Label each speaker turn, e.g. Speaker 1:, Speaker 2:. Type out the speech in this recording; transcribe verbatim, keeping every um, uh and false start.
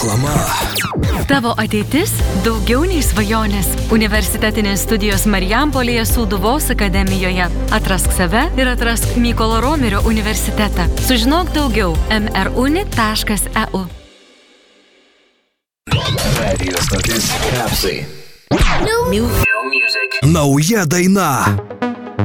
Speaker 1: Reklama.
Speaker 2: Tavo ateitis daugiau nei svajonės. Universitetinės studijos Marijampolėje Sūduvos akademijoje. Atrask save ir atrask Mykolo Romerio universitetą. Sužinok daugiau em er uni taškas e u.
Speaker 1: Radio stotis Kapsai.
Speaker 3: New, new music.
Speaker 1: Nauja daina.